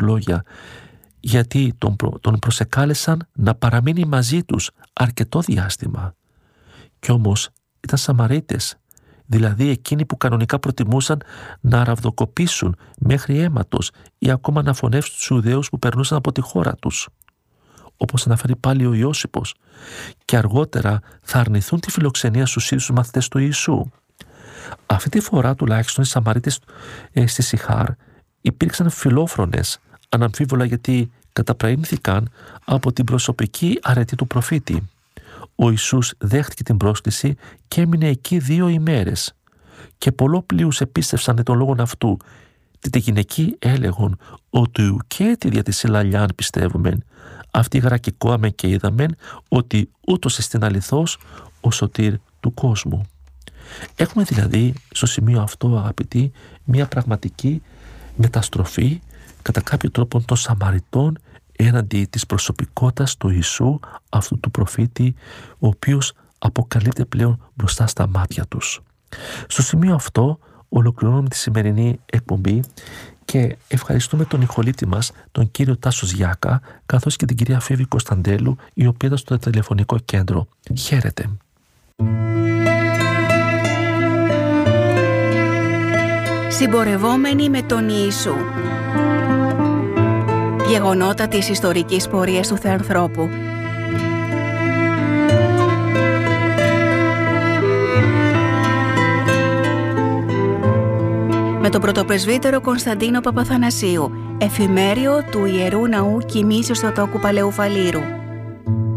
λόγια, γιατί τον προσεκάλεσαν να παραμείνει μαζί τους αρκετό διάστημα. Κι όμως ήταν Σαμαρίτες, δηλαδή εκείνοι που κανονικά προτιμούσαν να ραβδοκοπήσουν μέχρι αίματος ή ακόμα να φωνεύσουν τους Ιουδαίους που περνούσαν από τη χώρα τους. Όπως αναφέρει πάλι ο Ιώσυπος, και αργότερα θα αρνηθούν τη φιλοξενία στους ίδιους μαθητές του Ιησού. Αυτή τη φορά τουλάχιστον οι Σαμαρίτες στη Σιχάρ υπήρξαν φιλόφρονες, αναμφίβολα, γιατί καταπραίνθηκαν από την προσωπική αρετή του προφήτη. Ο Ιησούς δέχτηκε την πρόσκληση και έμεινε εκεί 2 ημέρες. Και πολλό πλείους επίστευσαν τον λόγον αυτού. Τι γυναικοί έλεγον ότι ουκέ τη δια τη συλλαλιάν πιστεύομεν. Αυτή γρακικόαμεν και είδαμεν ότι ούτως εστιν αληθώς ο σωτήρ του κόσμου. Έχουμε δηλαδή στο σημείο αυτό, αγαπητοί, μια πραγματική μεταστροφή κατά κάποιο τρόπο των Σαμαριτών έναντι της προσωπικότητας του Ιησού, αυτού του προφήτη, ο οποίος αποκαλύπτεται πλέον μπροστά στα μάτια τους. Στο σημείο αυτό ολοκληρώνουμε τη σημερινή εκπομπή και ευχαριστούμε τον ηχολήπτη μας, τον κύριο Τάσο Γιάκα, καθώς και την κυρία Φέβη Κωνσταντέλου, η οποία ήταν στο τηλεφωνικό κέντρο. Χαίρετε. Συμπορευόμενοι με τον Ιησού. Γεγονότα της ιστορικής πορείας του Θεανθρώπου. Με τον πρωτοπρεσβύτερο Κωνσταντίνο Παπαθανασίου, εφημέριο του Ιερού Ναού Κοιμήσεως Θεοτόκου Παλαιού Φαλήρου.